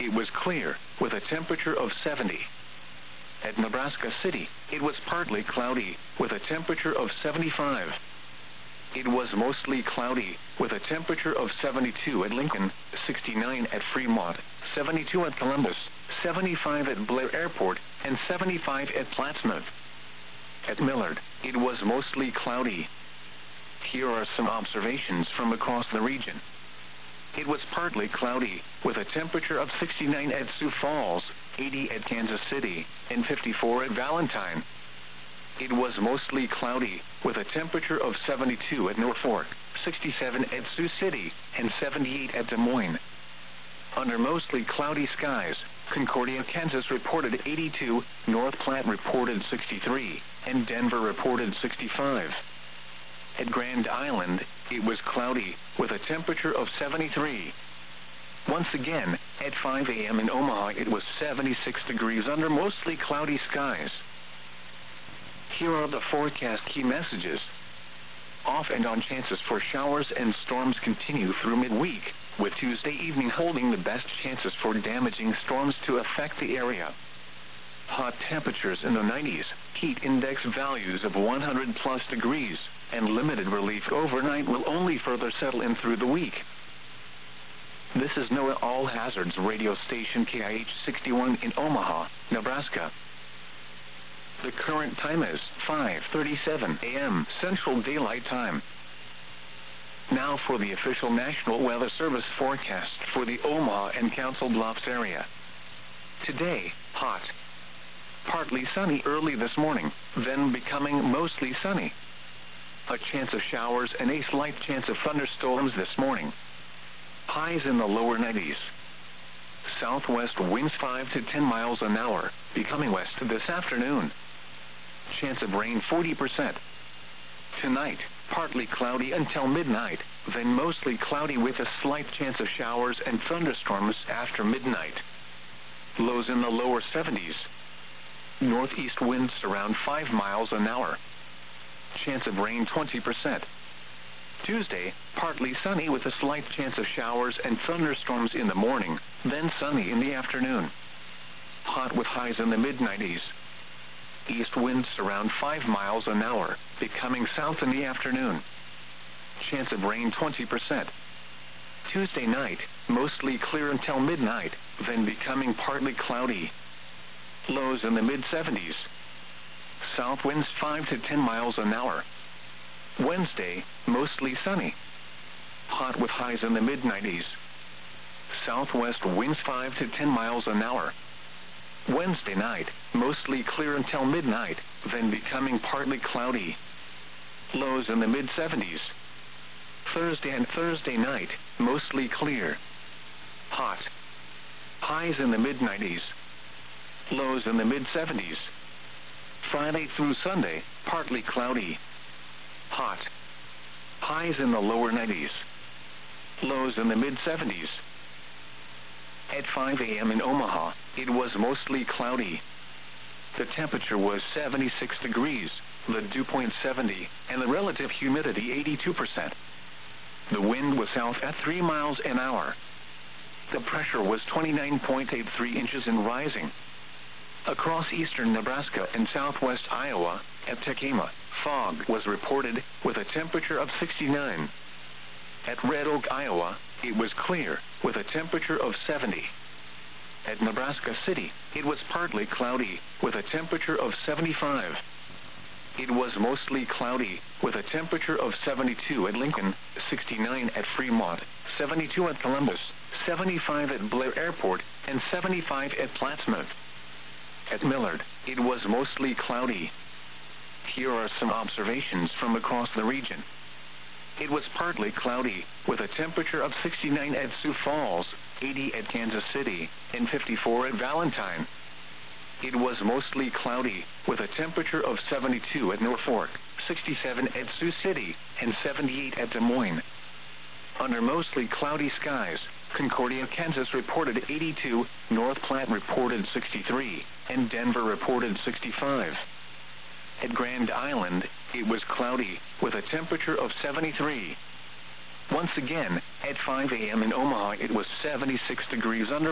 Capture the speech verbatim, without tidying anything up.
it was clear, with a temperature of seventy. At Nebraska City, it was partly cloudy, with a temperature of seventy-five. It was mostly cloudy, with a temperature of seventy-two at Lincoln, sixty-nine at Fremont, seventy-two at Columbus, seventy-five at Blair Airport, and seventy-five at Plattsmouth. At Millard, it was mostly cloudy. Here are some observations from across the region. It was partly cloudy, with a temperature of sixty-nine at Sioux Falls, eighty at Kansas City, and fifty-four at Valentine. It was mostly cloudy, with a temperature of seventy-two at Norfolk, sixty-seven at Sioux City, and seventy-eight at Des Moines. Under mostly cloudy skies, Concordia, Kansas reported eighty-two, North Platte reported sixty-three, and Denver reported sixty-five. At Grand Island, it was cloudy, with a temperature of seventy-three. Once again, at five a m in Omaha it was seventy-six degrees under mostly cloudy skies. Here are the forecast key messages. Off and on chances for showers and storms continue through midweek, with Tuesday evening holding the best chances for damaging storms to affect the area. Hot temperatures in the nineties, heat index values of one hundred plus degrees, and limited relief overnight will only further settle in through the week. This is NOAA All Hazards radio station K I H sixty-one in Omaha, Nebraska. The current time is five thirty-seven a m Central Daylight Time. Now for the official National Weather Service forecast for the Omaha and Council Bluffs area. Today, hot. Partly sunny early this morning, then becoming mostly sunny. A chance of showers and a slight chance of thunderstorms this morning. Highs in the lower nineties. Southwest winds five to ten miles an hour, becoming west this afternoon. Chance of rain forty percent. Tonight, partly cloudy until midnight, then mostly cloudy with a slight chance of showers and thunderstorms after midnight. Lows in the lower seventies. Northeast winds around five miles an hour. Chance of rain twenty percent. Tuesday, partly sunny with a slight chance of showers and thunderstorms in the morning, then sunny in the afternoon. Hot with highs in the mid nineties. East winds around five miles an hour, becoming south in the afternoon. Chance of rain twenty percent. Tuesday night, mostly clear until midnight, then becoming partly cloudy. Lows in the mid seventies. South winds five to ten miles an hour. Wednesday, mostly sunny. Hot with highs in the mid nineties. Southwest winds five to ten miles an hour. Wednesday night, mostly clear until midnight, then becoming partly cloudy. Lows in the mid seventies. Thursday and Thursday night, mostly clear. Hot. Highs in the mid nineties. Lows in the mid seventies. Friday through Sunday, partly cloudy. Hot. Highs in the lower nineties. Lows in the mid seventies. At five a m in Omaha, it was mostly cloudy. The temperature was seventy-six degrees, the dew point seventy, and the relative humidity eighty-two percent. The wind was south at three miles an hour. The pressure was twenty-nine point eight three inches and rising. Across eastern Nebraska and southwest Iowa, at Tekema, fog was reported with a temperature of sixty-nine. At Red Oak, Iowa, it was clear with a temperature of seventy. At Nebraska City, it was partly cloudy with a temperature of seventy-five. It was mostly cloudy with a temperature of seventy-two at Lincoln, sixty-nine at Fremont, seventy-two at Columbus, seventy-five at Blair Airport, and seventy-five at Plattsmouth. At Millard, it was mostly cloudy. Here are some observations from across the region. It was partly cloudy, with a temperature of sixty-nine at Sioux Falls, eighty at Kansas City, and fifty-four at Valentine. It was mostly cloudy, with a temperature of seventy-two at Norfolk, sixty-seven at Sioux City, and seventy-eight at Des Moines. Under mostly cloudy skies, Concordia, Kansas reported eighty-two, North Platte reported sixty-three, and Denver reported sixty-five. At Grand Island, it was cloudy, with a temperature of seventy-three. Once again, at five a m in Omaha it was seventy-six degrees under